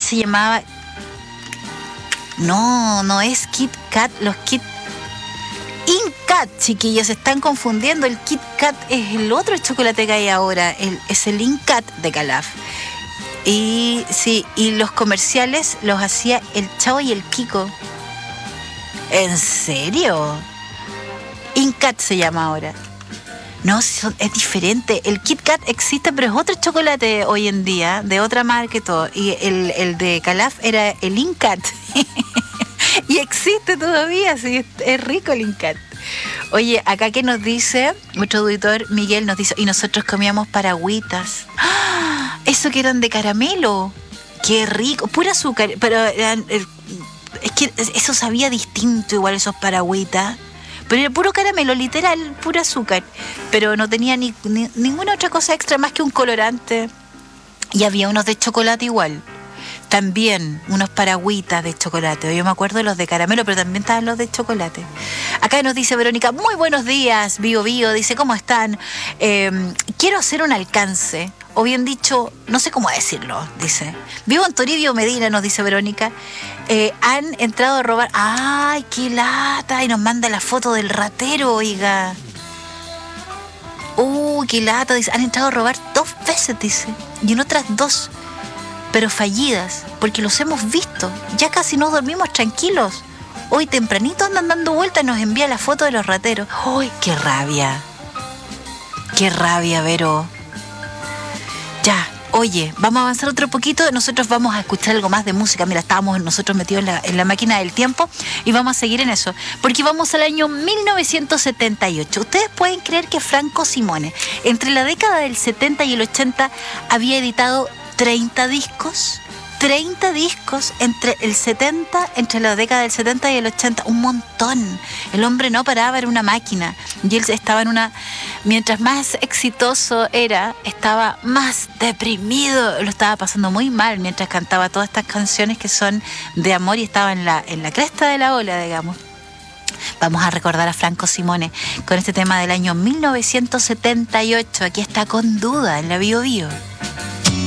se llamaba... No es Kit Kat, los Kit... Incat, chiquillos, se están confundiendo. El Kit Kat es el otro chocolate que hay ahora, es el Incat de Calaf. Y sí, y los comerciales los hacía el Chavo y el Kiko. ¿En serio? Incat se llama ahora. No, es diferente. El Kit Kat existe, pero es otro chocolate hoy en día, de otra marca y todo. Y el de Calaf era el Incat. Y existe todavía, sí, es rico el Incat. Oye, acá que nos dice, nuestro auditor Miguel nos dice, y nosotros comíamos paragüitas. ¡Ah! Eso que eran de caramelo. Qué rico, pura azúcar, pero eran, es que eso sabía distinto igual esos paragüitas. Pero era puro caramelo, literal, pura azúcar. Pero no tenía ninguna otra cosa extra más que un colorante. Y había unos de chocolate igual. También unos paragüitas de chocolate. Yo me acuerdo de los de caramelo, pero también estaban los de chocolate. Acá nos dice Verónica, muy buenos días, Bio Bio. Dice, ¿cómo están? Quiero hacer un alcance. O bien dicho, no sé cómo decirlo, dice. Vivo en Toribio, Medina, nos dice Verónica. Han entrado a robar. ¡Ay, qué lata! Y nos manda la foto del ratero, oiga. ¡Qué lata! Dice, han entrado a robar 2 veces, dice. Y en otras 2. Pero fallidas, porque los hemos visto. Ya casi no dormimos tranquilos. Hoy tempranito andan dando vueltas y nos envía la foto de los rateros. ¡Ay, qué rabia! ¡Qué rabia, Vero! Ya, oye, vamos a avanzar otro poquito. Nosotros vamos a escuchar algo más de música. Mira, estábamos nosotros metidos en la máquina del tiempo y vamos a seguir en eso. Porque vamos al año 1978. Ustedes pueden creer que Franco Simone, entre la década del 70 y el 80, había editado 30 discos. 30 discos entre la década del 70 y el 80, un montón. El hombre no paraba, era una máquina. Y él estaba mientras más exitoso era, estaba más deprimido, lo estaba pasando muy mal mientras cantaba todas estas canciones que son de amor y estaba en la cresta de la ola, digamos. Vamos a recordar a Franco Simone con este tema del año 1978. Aquí está Con Duda en la Bio Bio.